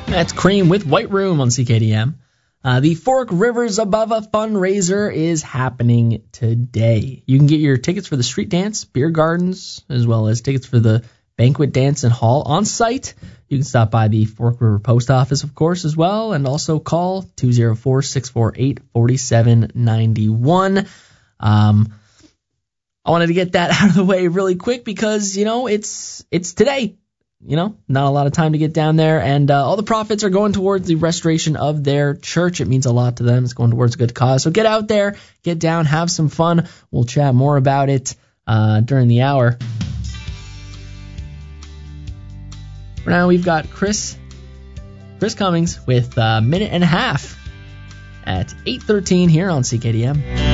That's Cream with White Room on CKDM. The Fork Rivers Above a fundraiser is happening today. You can get your tickets for the street dance, beer gardens, as well as tickets for the banquet dance and hall on site. You can stop by the Fork River Post Office, of course, as well, and also call 204-648-4791. I wanted to get that out of the way really quick because, it's today. Not a lot of time to get down there, and all the profits are going towards the restoration of their church. It means a lot to them. It's going towards a good cause. So get out there, get down, have some fun. We'll chat more about it during the hour. For now, we've got Chris Cummings with a minute and a half at 8:13 here on CKDM.